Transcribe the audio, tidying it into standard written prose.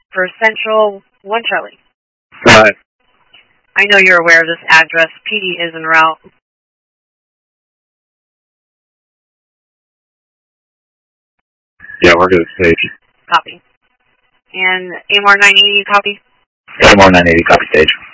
for Central 1 Charlie. 5. I know you're aware of this address. PD is en route. Yeah, we're good at stage. Copy. And AMR 980, copy? AMR 980, copy stage.